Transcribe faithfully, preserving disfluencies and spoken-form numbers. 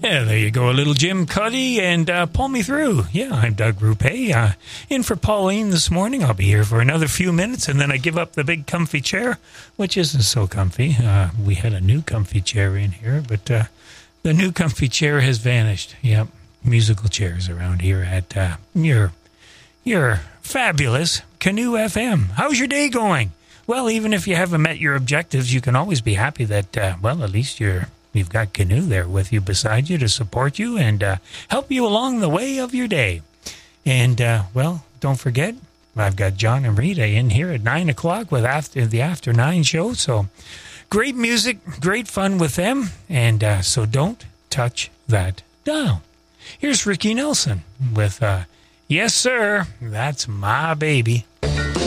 Yeah, there you go. A little Jim Cuddy and uh, Pull Me Through. Yeah, I'm Doug Rupe. Uh, in for Pauline this morning. I'll be here for another few minutes, and then I give up the big comfy chair, which isn't so comfy. Uh, we had a new comfy chair in here, but uh, the new comfy chair has vanished. Yep, musical chairs around here at uh, your, your fabulous Canoe F M. How's your day going? Well, even if you haven't met your objectives, you can always be happy that, uh, well, at least you're... You've got Canoe there with you, beside you, to support you and uh, help you along the way of your day. And, uh, well, don't forget, I've got John and Rita in here at nine o'clock with after the After nine show. So great music, great fun with them. And uh, so don't touch that dial. Here's Ricky Nelson with, uh, Yes, Sir, That's My Baby.